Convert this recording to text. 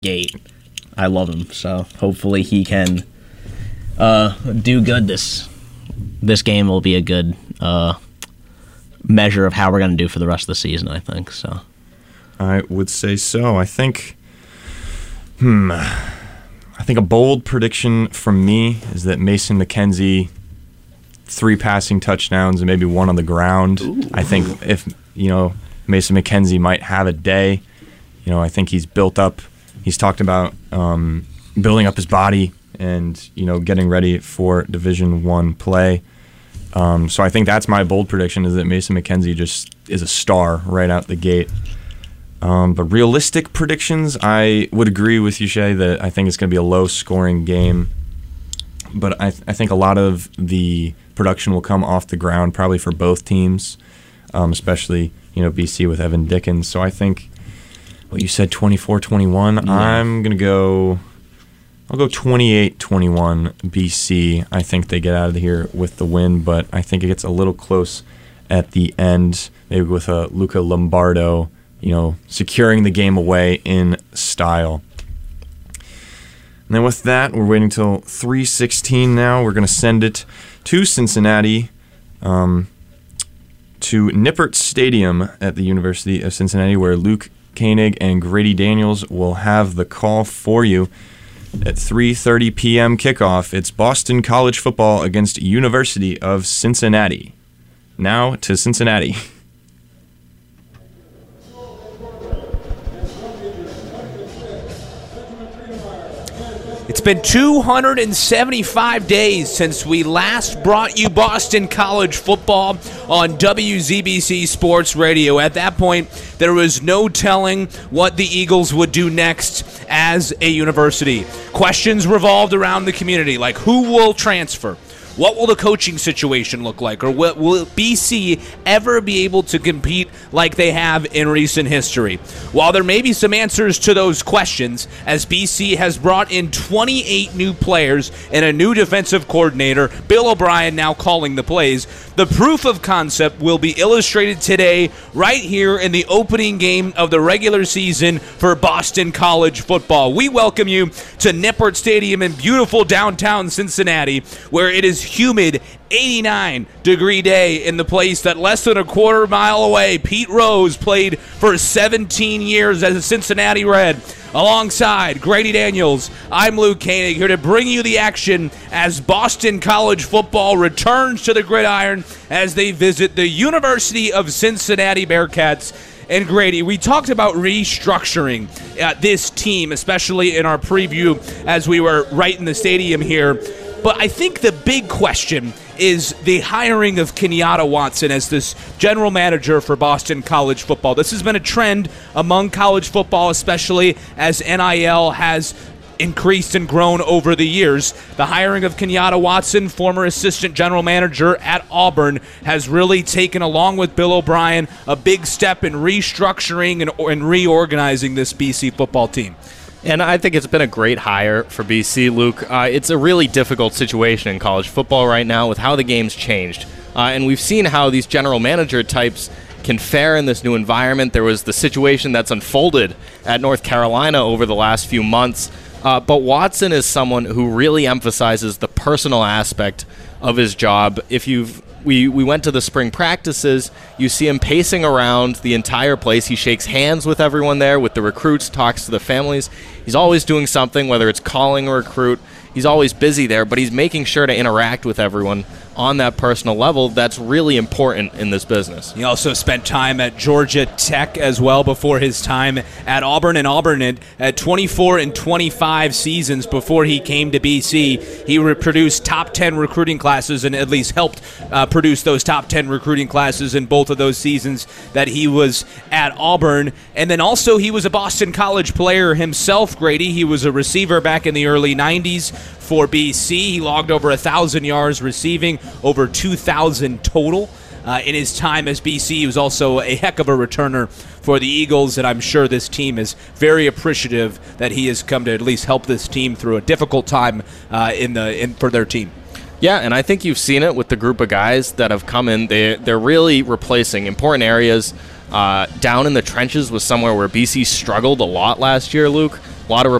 gate. I love him, so hopefully he can do good. This game will be a good measure of how we're going to do for the rest of the season, I think. So, I would say so. I think a bold prediction from me is that Mason McKenzie, 3 passing touchdowns and maybe 1 on the ground. Ooh. I think if Mason McKenzie might have a day. I think he's built up. He's talked about building up his body and getting ready for Division I play. So I think that's my bold prediction, is that Mason McKenzie just is a star right out the gate. But realistic predictions, I would agree with you, Shay, that I think it's going to be a low-scoring game. But I think a lot of the production will come off the ground, probably for both teams, especially BC with Evan Dickens. So I think what you said, 24-21. Yeah. I'll go 28-21 BC. I think they get out of here with the win, but I think it gets a little close at the end, maybe with a Luca Lombardo, securing the game away in style. And then with that, we're waiting till 3:16 now. We're going to send it to Cincinnati, to Nippert Stadium at the University of Cincinnati, where Luke Koenig and Grady Daniels will have the call for you. At 3:30 p.m. kickoff, it's Boston College football against University of Cincinnati. Now to Cincinnati. It's been 275 days since we last brought you Boston College football on WZBC Sports Radio. At that point, there was no telling what the Eagles would do next as a university. Questions revolved around the community, like who will transfer? What will the coaching situation look like? Or will BC ever be able to compete like they have in recent history? While there may be some answers to those questions, as BC has brought in 28 new players and a new defensive coordinator, Bill O'Brien now calling the plays, the proof of concept will be illustrated today right here in the opening game of the regular season for Boston College football. We welcome you to Nippert Stadium in beautiful downtown Cincinnati, where it is humid 89-degree day in the place that less than a quarter mile away Pete Rose played for 17 years as a Cincinnati Red. Alongside Grady Daniels, I'm Luke Koenig, here to bring you the action as Boston College football returns to the gridiron as they visit the University of Cincinnati Bearcats. And Grady, we talked about restructuring this team, especially in our preview as we were right in the stadium here. But I think the big question is the hiring of Kenyatta Watson as this general manager for Boston College football. This has been a trend among college football, especially as NIL has increased and grown over the years. The hiring of Kenyatta Watson, former assistant general manager at Auburn, has really taken, along with Bill O'Brien, a big step in restructuring and reorganizing this BC football team. And I think it's been a great hire for BC, Luke. It's a really difficult situation in college football right now with how the game's changed. And we've seen how these general manager types can fare in this new environment. There was the situation that's unfolded at North Carolina over the last few months. But Watson is someone who really emphasizes the personal aspect of his job. We went to the spring practices. You see him pacing around the entire place. He shakes hands with everyone there, with the recruits, talks to the families. He's always doing something, whether it's calling a recruit. He's always busy there, but he's making sure to interact with everyone on that personal level. That's really important in this business. He also spent time at Georgia Tech as well before his time at Auburn. And Auburn at 24 and 25 seasons before he came to BC, he produced top 10 recruiting classes and at least helped produce those top 10 recruiting classes in both of those seasons that he was at Auburn. And then also he was a Boston College player himself, Grady. He was a receiver back in the early 90s for BC. He logged over 1,000 yards receiving, over 2,000 total. In his time as BC, he was also a heck of a returner for the Eagles, and I'm sure this team is very appreciative that he has come to at least help this team through a difficult time for their team. Yeah, and I think you've seen it with the group of guys that have come in. They're really replacing important areas down in the trenches was somewhere where BC struggled a lot last year, Luke. A lot of